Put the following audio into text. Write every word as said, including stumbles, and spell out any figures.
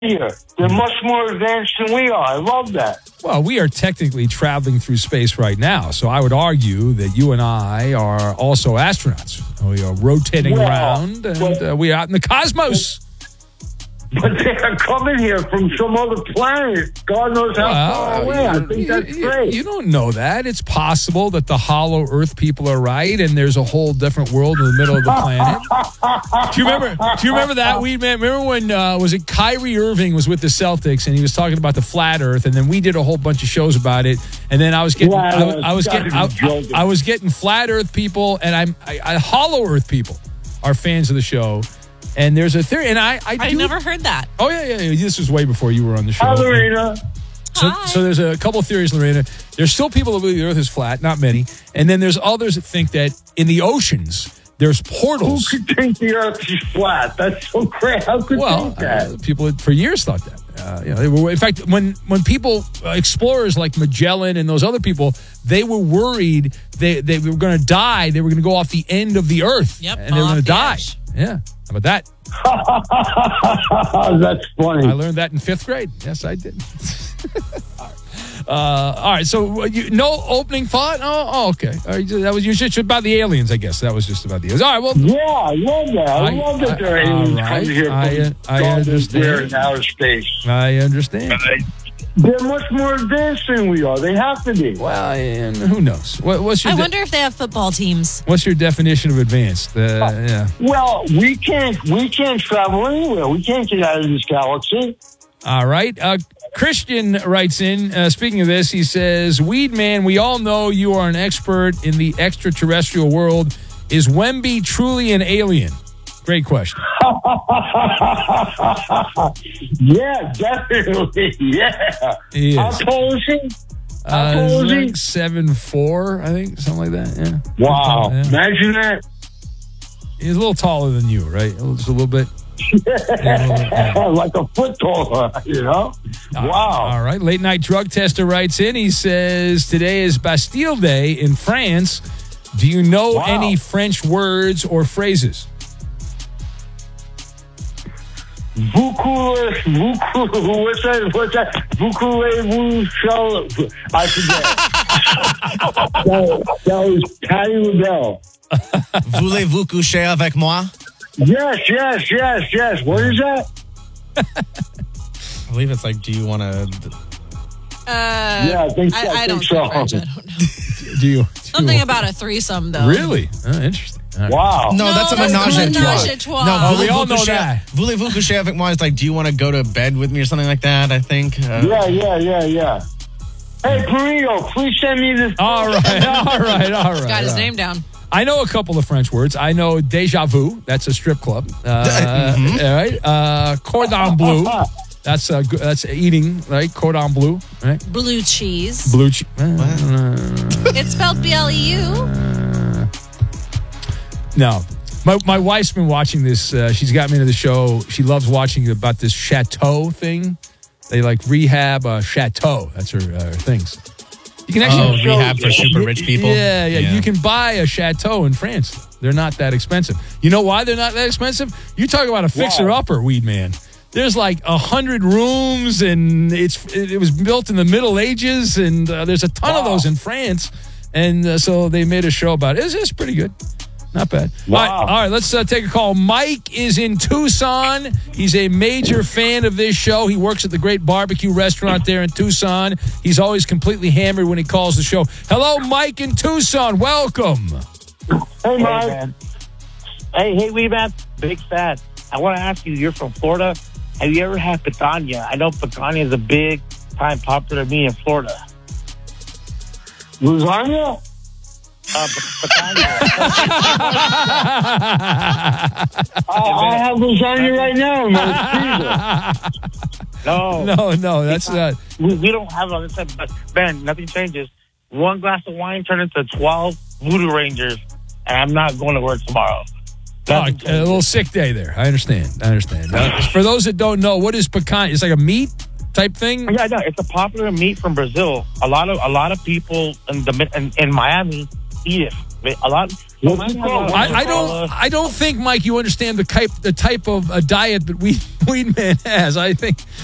here. They're much more advanced than we are. I love that. Well, we are technically traveling through space right now, so I would argue that you and I are also astronauts. We are rotating well, around, and well, uh, we are out in the cosmos. But they're coming here from some other planet. God knows how well, far away. I think you, that's you, great. You don't know that. It's possible that the hollow Earth people are right, and there's a whole different world in the middle of the planet. do you remember? Do you remember that? We man, remember when uh, was it Kyrie Irving was with the Celtics, and he was talking about the flat Earth, and then we did a whole bunch of shows about it, and then I was getting, Flat I, Earth, I was getting, I, I, I was getting flat Earth people, and I'm I, I, hollow Earth people are fans of the show. And there's a theory, and I I, I do, never heard that. Oh yeah, yeah, yeah. This was way before you were on the show. Hi, Lorena. So, Hi. so there's a couple of theories, Lorena. There's still people that believe the Earth is flat, not many, and then there's others that think that in the oceans there's portals. Who could think the Earth is flat? That's so great. How could Well, think that? uh, people for years thought that. Uh, you know, they were, in fact, when when people uh, explorers like Magellan and those other people, they were worried they they were going to die. They were going to go off the end of the Earth, Yep, and they were off going to the die. edge. Yeah, how about that? That's funny. I learned that in fifth grade. Yes, I did. all, right. Uh, all right. So, uh, you, no opening thought? Oh, oh okay. All right, that was just about the aliens, I guess. That was just about the aliens. All right. Well, yeah, I love that. I, I love that there are aliens right. coming here from I, uh, I understand. Here in outer space. I understand. They're much more advanced than we are. They have to be. Well, and who knows? What, what's your I de- wonder if they have football teams. What's your definition of advanced? Uh, yeah. Well, we can't. We can't travel anywhere. We can't get out of this galaxy. All right. Uh, Christian writes in, uh, speaking of this, he says, Weed Man, we all know you are an expert in the extraterrestrial world. Is Wemby truly an alien? Great question. Yeah, definitely. Yeah. He is. How tall is he? How Uh, tall is he? like seven four, I think, something like that. Yeah. Wow. Yeah. Imagine that. He's a little taller than you, right? Just a little bit. Yeah, a little bit, yeah. Like a foot taller, you know? Wow. All right. Late night drug tester writes in. He says, today is Bastille Day in France. Do you know Wow. any French words or phrases? Beaucoup, beaucoup, what's that? What's that? Beaucoup, vous shall, I forget. that, that was Patty LaBelle. Voulez-vous coucher avec moi? Yes, yes, yes, yes. What is that? I believe it's like, do you want to... Uh, Yeah, I think, I, I I think don't so. speak French. I don't know. Do you? do Something you- about a threesome, though. Really? Oh, interesting. All right. Wow. No, No, that's a that's menage a a trois. menage a trois. No, Oh, we all voulez-vous know coucher- that. Voulez-vous coucher avec moi is like, do you want to go to bed with me or something like that, I think. Uh, Yeah, yeah, yeah, yeah. Hey, Perino, please send me this. All right. All right. All right. Got his all right. name down. I know a couple of French words. I know déjà vu. That's a strip club. Uh, Mhm. All right. Uh, cordon bleu. That's uh, that's eating, right? Cordon bleu, right? Blue cheese. Blue cheese. It's spelled B L E U. No. My my wife's been watching this. Uh, she's got me into the show. She loves watching about this chateau thing. They like rehab a chateau. That's her uh, things. You can Oh, actually rehab for super rich people? Yeah, yeah, You can buy a chateau in France. They're not that expensive. You know why they're not that expensive? You talk about a fixer-upper, Weed Man. There's like a hundred rooms, and it's it was built in the Middle Ages, and uh, there's a ton of those in France. And uh, so they made a show about it. It's, it's pretty good. Not bad. Wow. All right, all right let's uh, take a call. Mike is in Tucson. He's a major fan of this show. He works at the great barbecue restaurant there in Tucson. He's always completely hammered when he calls the show. Hello, Mike in Tucson. Welcome. Hey, Hey, Mike. man. Hey, hey, wee man. Big fan. I want to ask you, you're from Florida. Have you ever had picanha? I know picanha is a big time popular meat in Florida. Lasagna? Uh, p- picanha. I, I have lasagna right now in my freezer. No, No, no, that's not. we, we don't have it on this side, but man, nothing changes. One glass of wine turned into twelve Voodoo Rangers, and I'm not going to work tomorrow. Oh, Nothing a changes. little sick day there. I understand. I understand. Uh, for those that don't know, what is pecan? It's like a meat type thing. Yeah, no, it's a popular meat from Brazil. A lot of a lot of people in the in, in Miami eat it. A lot. Well, mine has a lot of I, I Coca-Cola. don't. I don't think, Mike, you understand the type the type of a diet that weed weed man has. I think